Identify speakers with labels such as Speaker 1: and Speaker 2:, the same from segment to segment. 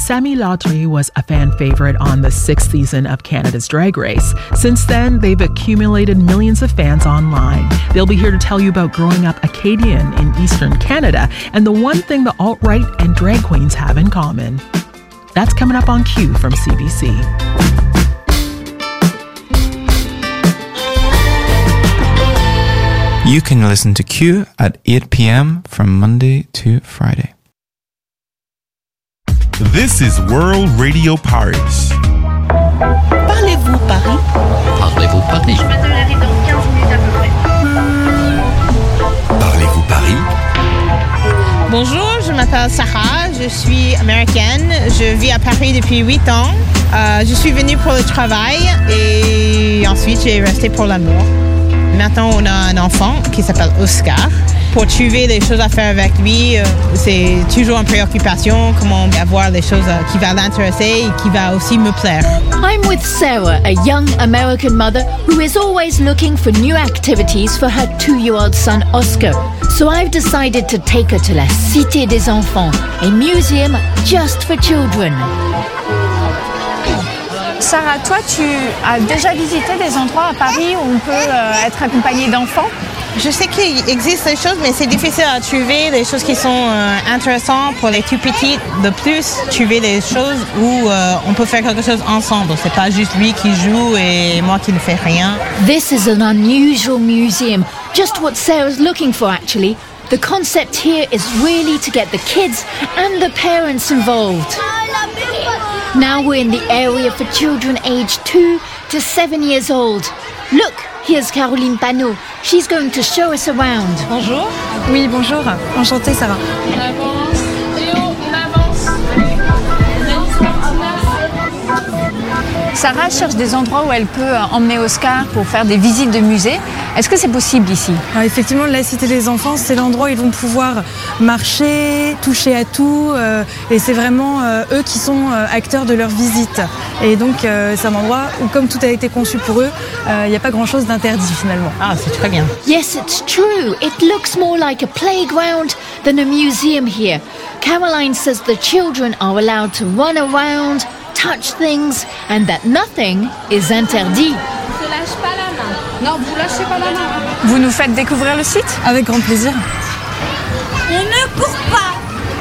Speaker 1: Sammy Lautry was a fan favorite on the 6th season of Canada's Drag Race. Since then, they've accumulated millions of fans online. They'll be here to tell you about growing up Acadian in Eastern Canada and the one thing the alt-right and drag queens have in common. That's coming up on Q from CBC.
Speaker 2: You can listen to Q at 8 p.m. from Monday to Friday.
Speaker 3: This is World Radio Paris.
Speaker 4: Parlez-vous Paris?
Speaker 5: Parlez-vous Paris?
Speaker 6: Je passe la vie dans 15 minutes à peu près.
Speaker 5: Parlez-vous Paris?
Speaker 7: Bonjour, je m'appelle Sarah, je suis américaine, je vis à Paris depuis 8 ans. Je suis venue pour le travail et ensuite j'ai resté pour l'amour. Maintenant, on a un enfant qui s'appelle Oscar. Pour trouver des choses à faire avec lui, c'est toujours une préoccupation, comment avoir des choses qui vont l'intéresser et qui va aussi me plaire.
Speaker 8: I'm with Sarah, a young American mother who is always looking for new activities for her 2-year-old son Oscar. So I've decided to take her to la Cité des Enfants, a museum just for children.
Speaker 9: Sarah, toi, tu as déjà visité des endroits à Paris où on peut être accompagné d'enfants?
Speaker 7: Je sais qu'il existe des choses, mais c'est difficile à trouver des choses qui sont intéressantes pour les tout petits. De plus, trouver des choses où on peut faire quelque chose ensemble. C'est pas juste lui qui joue et moi qui ne fais rien.
Speaker 8: This is an unusual museum, just what Sarah's looking for actually. The concept here is really to get the kids and the parents involved. Now we're in the area for children aged 2 to 7 years old. Look, here's Caroline Panot. She's going to show us around.
Speaker 9: Bonjour. Oui, bonjour. Enchantée, Sarah.
Speaker 6: On avance. Théo, on avance.
Speaker 9: Sarah cherche des endroits où elle peut emmener Oscar pour faire des visites de musées. Est-ce que c'est possible ici?
Speaker 10: Effectivement, la Cité des Enfants, c'est l'endroit où ils vont pouvoir marcher, toucher à tout. Et c'est vraiment eux qui sont acteurs de leur visite. Et donc, c'est un endroit où, comme tout a été conçu pour eux, il n'y a pas grand-chose d'interdit finalement.
Speaker 7: Ah, c'est très bien.
Speaker 8: Yes, it's true. It looks more like a playground than a museum here. Caroline says the children are allowed to run around, touch things, and that nothing is interdit.
Speaker 6: Ne lâche pas la main. Non, vous lâchez pas la main.
Speaker 9: Vous nous faites découvrir le site?
Speaker 10: Avec grand plaisir.
Speaker 6: On ne court pas.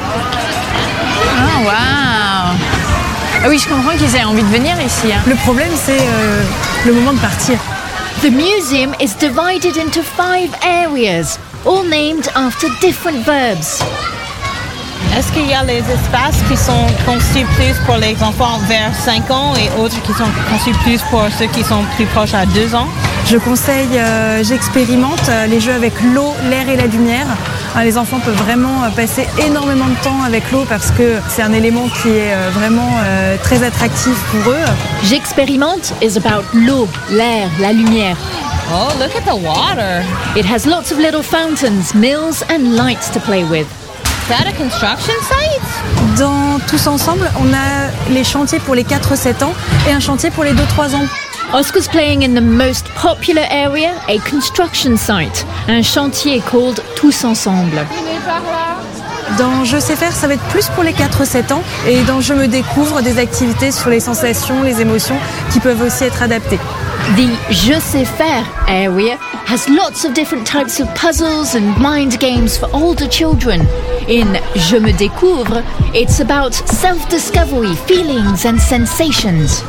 Speaker 9: Ah, waouh! Ah oui, je comprends qu'ils aient envie de venir ici.
Speaker 10: Le problème, c'est le moment de partir.
Speaker 8: The museum is divided into 5 areas, all named after different verbs.
Speaker 7: Est-ce qu'il y a les espaces qui sont conçus plus pour les enfants vers 5 ans et autres qui sont conçus plus pour ceux qui sont plus proches à 2 ans?
Speaker 10: Je conseille, j'expérimente les jeux avec l'eau, l'air et la lumière. Les enfants peuvent vraiment passer énormément de temps avec l'eau parce que c'est un élément qui est vraiment très attractif pour eux.
Speaker 8: J'expérimente is about l'eau, l'air, la lumière.
Speaker 7: Oh, look at the water.
Speaker 8: It has lots of little fountains, mills and lights to play with.
Speaker 7: Is that a construction site?
Speaker 10: Dans Tous Ensemble, on a les chantiers pour les 4-7 ans et un chantier pour les 2-3 ans.
Speaker 8: Oscar's playing in the most popular area, a construction site, un chantier called Tous Ensemble.
Speaker 10: Dans Je sais faire, ça va être plus pour les 4-7 ans. Et dans Je me découvre, des activités sur les sensations, les émotions qui peuvent aussi être adaptées.
Speaker 8: The Je sais faire area has lots of different types of puzzles and mind games for older children. In Je me découvre, it's about self-discovery, feelings and sensations.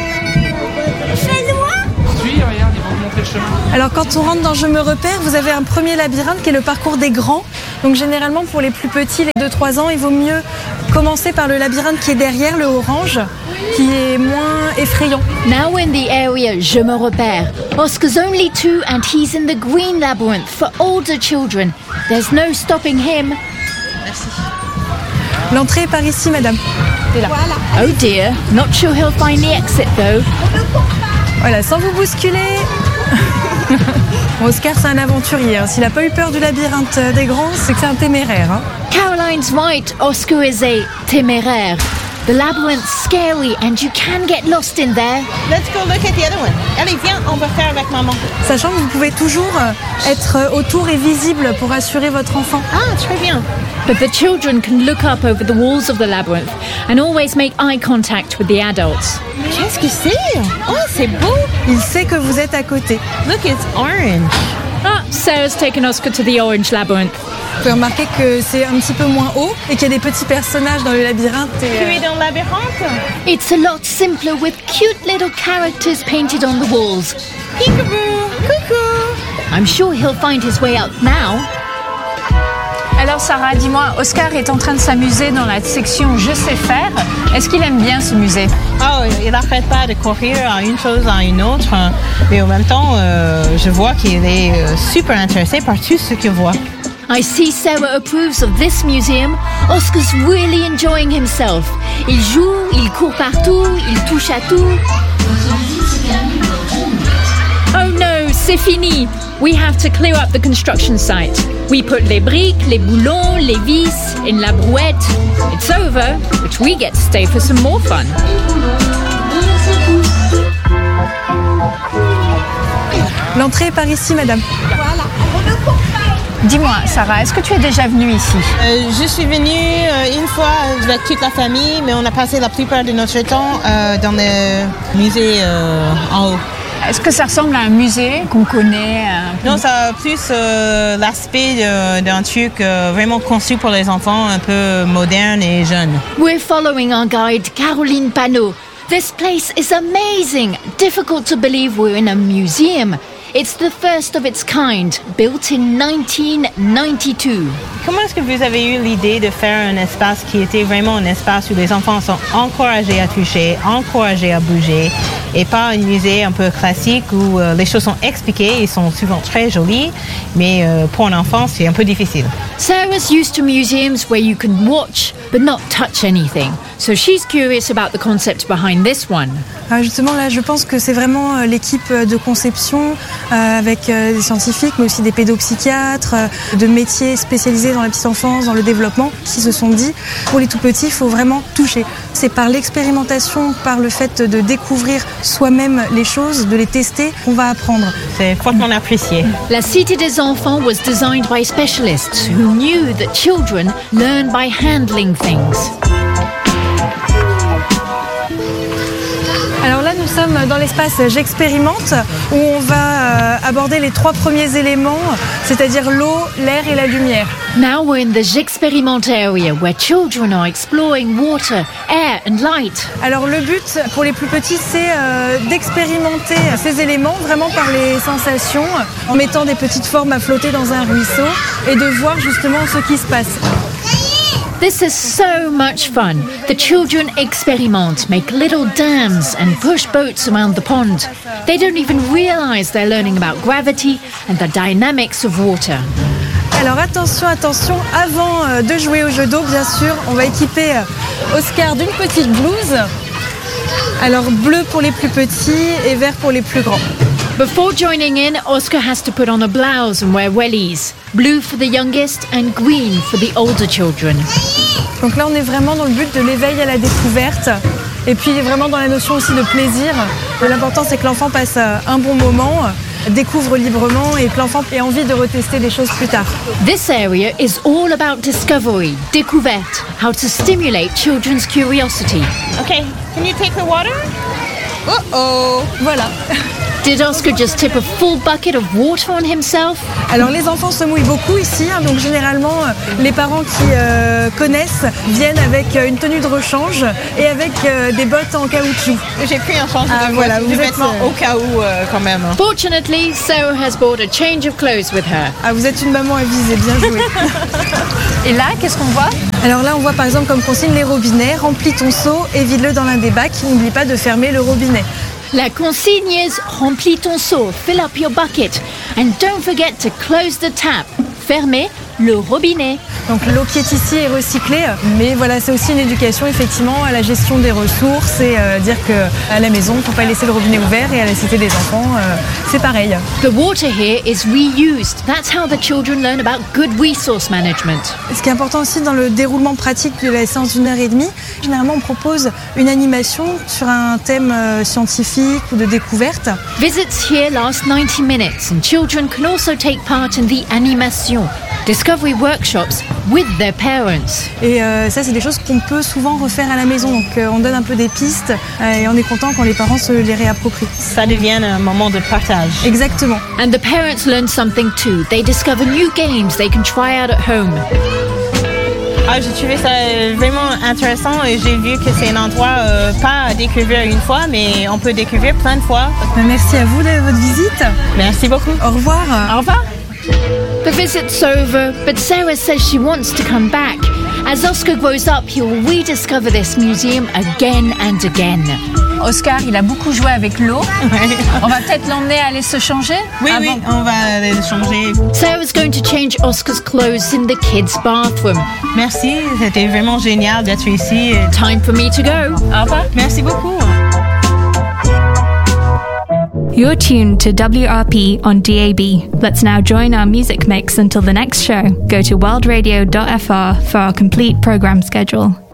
Speaker 10: Alors quand on rentre dans Je me repère, vous avez un premier labyrinthe qui est le parcours des grands. Donc généralement pour les plus petits, les 2-3 ans, il vaut mieux commencer par le labyrinthe qui est derrière, le orange, qui est moins effrayant.
Speaker 8: Now in the area Je me repère, Oscar's only 2 and he's in the green labyrinth for older children. There's no stopping him.
Speaker 7: Merci.
Speaker 10: L'entrée est par ici, madame. C'est là.
Speaker 8: Voilà. Oh dear, not sure he'll find the exit though.
Speaker 10: Voilà, sans vous bousculer. Oscar, c'est un aventurier. S'il n'a pas eu peur du labyrinthe des grands, c'est que c'est un téméraire.
Speaker 8: Caroline's right, Oscar is a téméraire. The labyrinth's scary and you can get lost in there.
Speaker 7: Let's go look at the other one. Allez, viens, on va faire avec maman.
Speaker 10: Sachant que vous pouvez toujours être autour et visible pour assurer votre enfant.
Speaker 7: Ah, très bien.
Speaker 8: But the children can look up over the walls of the labyrinth and always make eye contact with the adults.
Speaker 7: Qu'est-ce que c'est? Oh, c'est beau.
Speaker 10: Il sait que vous êtes à côté.
Speaker 7: Look, it's orange.
Speaker 8: Ah, Sarah's taken Oscar to the orange labyrinth.
Speaker 10: Vous pouvez remarquer que c'est un petit peu moins haut et qu'il y a des petits personnages dans le labyrinthe.
Speaker 7: Tu es dans le labyrinthe?
Speaker 8: It's a lot simpler with cute little characters painted on the walls.
Speaker 7: Peekaboo, coucou.
Speaker 8: I'm sure he'll find his way out now.
Speaker 9: Alors Sarah, dis-moi, Oscar est en train de s'amuser dans la section Je sais faire. Est-ce qu'il aime bien ce musée?
Speaker 7: Oh, il n'arrête pas de courir à une chose à une autre, mais en même temps, je vois qu'il est super intéressé par tout ce qu'il voit.
Speaker 8: I see Sarah approves of this museum. Oscar's really enjoying himself. Il joue, il court partout, il touche à tout. Oh no, c'est fini. We have to clear up the construction site. We put les briques, les boulons, les vis in la brouette. It's over, but we get to stay for some more fun.
Speaker 10: L'entrée est par ici, madame.
Speaker 9: Voilà. Dis-moi, Sarah, est-ce que tu es déjà venue ici?
Speaker 7: Je suis venue une fois avec toute la famille, mais on a passé la plupart de notre temps dans le musée en haut.
Speaker 9: Est-ce que ça ressemble à un musée qu'on connaît?
Speaker 7: Non, ça a plus l'aspect d'un truc vraiment conçu pour les enfants, un peu moderne et jeune.
Speaker 8: We're following our guide, Caroline Panot. This place is amazing. Difficult to believe we're in a museum. It's the first of its kind, built in 1992.
Speaker 7: Comment est-ce que vous avez eu l'idée de faire un espace qui était vraiment un espace où les enfants sont encouragés à toucher, encouragés à bouger, et pas un musée un peu classique où les choses sont expliquées et sont souvent très jolies, mais pour un enfant, c'est un peu difficile.
Speaker 8: Sarah's used to museums where you can watch but not touch anything, so she's curious about the concept behind this one.
Speaker 10: Justement, là, je pense que c'est vraiment l'équipe de conception avec des scientifiques, mais aussi des pédopsychiatres, de métiers spécialisés dans la petite enfance, dans le développement, qui se sont dit, pour les tout-petits, il faut vraiment toucher. C'est par l'expérimentation, par le fait de découvrir soi-même les choses, de les tester, qu'on va apprendre.
Speaker 7: C'est fortement apprécié.
Speaker 8: La Cité des enfants was designed by specialists who knew that children learn by handling things.
Speaker 10: Alors là, nous sommes dans l'espace J'expérimente, où on va aborder les 3 premiers éléments, c'est-à-dire l'eau, l'air et la lumière.
Speaker 8: Now we're in the J'expérimente area, where children are exploring water, air and light.
Speaker 10: Alors le but pour les plus petits, c'est d'expérimenter ces éléments vraiment par les sensations, en mettant des petites formes à flotter dans un ruisseau et de voir justement ce qui se passe.
Speaker 8: This is so much fun. The children experiment, make little dams and push boats around the pond. They don't even realize they're learning about gravity and the dynamics of water.
Speaker 10: Alors attention, avant de jouer au jeu d'eau, bien sûr, on va équiper Oscar d'une petite blouse. Alors bleu pour les plus petits et vert pour les plus grands.
Speaker 8: Before joining in, Oscar has to put on a blouse and wear wellies. Blue for the youngest and green for the older children.
Speaker 10: Donc là, on est vraiment dans le but de l'éveil à la découverte. Et puis vraiment dans la notion aussi de plaisir. L'important, c'est que l'enfant passe un bon moment, découvre librement et que l'enfant ait envie de retester des choses plus tard.
Speaker 8: This area is all about discovery, découverte, how to stimulate children's curiosity.
Speaker 7: Okay, can you take the water? Uh-oh.
Speaker 10: Voilà.
Speaker 8: Did Oscar just tip a full bucket of water on himself?
Speaker 10: Alors les enfants se mouillent beaucoup ici, donc généralement les parents qui connaissent viennent avec une tenue de rechange et avec des bottes en caoutchouc.
Speaker 7: J'ai pris un change de
Speaker 10: voilà, vous êtes
Speaker 7: au cas où quand même.
Speaker 8: Fortunately, Sarah has brought a change of clothes with her.
Speaker 10: Vous êtes une maman avisée, bien joué.
Speaker 9: Et là, qu'est-ce qu'on voit?
Speaker 10: Alors là, on voit par exemple comme consigne les robinets. Remplis ton seau et vide-le dans l'un des bacs. N'oublie pas de fermer le robinet.
Speaker 8: La consigne is remplis ton seau, fill up your bucket, and don't forget to close the tap. Fermez le robinet.
Speaker 10: Donc l'eau qui est ici est recyclée, mais voilà, c'est aussi une éducation effectivement à la gestion des ressources et dire qu'à la maison, il ne faut pas laisser le robinet ouvert et à la cité des enfants, c'est pareil.
Speaker 8: The water here is reused. That's how the children learn about good resource management.
Speaker 10: Ce qui est important aussi dans le déroulement pratique de la séance d'1h30, généralement on propose une animation sur un thème scientifique ou de découverte.
Speaker 8: Visits here last 90 minutes and children can also take part in the animation, discovery workshops with their parents.
Speaker 10: Et ça, c'est des choses qu'on peut souvent refaire à la maison. Donc on donne un peu des pistes et on est content quand les parents se les réapproprient.
Speaker 7: Ça devient un moment de partage.
Speaker 10: Exactement.
Speaker 8: And the parents learn something too. They discover new games they can try out at home.
Speaker 7: J'ai trouvé ça vraiment intéressant et j'ai vu que c'est un endroit pas à découvrir une fois, mais on peut découvrir plein de fois.
Speaker 10: Merci à vous de votre visite.
Speaker 7: Merci beaucoup.
Speaker 10: Au revoir.
Speaker 7: Au revoir.
Speaker 8: The visit's over, but Sarah says she wants to come back. As Oscar grows up, he will rediscover this museum again and again.
Speaker 9: Oscar, il a beaucoup joué avec l'eau. On va peut-être l'emmener aller se changer.
Speaker 7: Oui, on va aller changer.
Speaker 8: Sarah's going to change Oscar's clothes in the kids' bathroom.
Speaker 7: Merci, c'était vraiment génial d'être ici.
Speaker 8: Time for me to go.
Speaker 7: Au revoir. Merci beaucoup.
Speaker 4: You're tuned to WRP on DAB. Let's now join our music mix until the next show. Go to worldradio.fr for our complete program schedule.